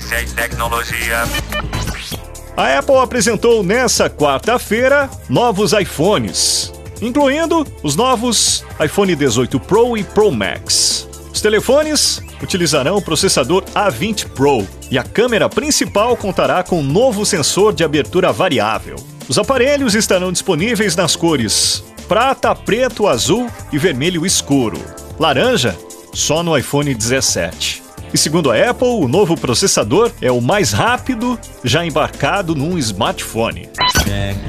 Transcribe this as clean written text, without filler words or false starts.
Ciência e tecnologia. A Apple apresentou nessa quarta-feira novos iPhones, incluindo os novos iPhone 18 Pro e Pro Max. Os telefones utilizarão o processador A20 Pro e a câmera principal contará com um novo sensor de abertura variável. Os aparelhos estarão disponíveis nas cores prata, preto, azul e vermelho escuro. Laranja só no iPhone 17. E segundo a Apple, o novo processador é o mais rápido já embarcado num smartphone.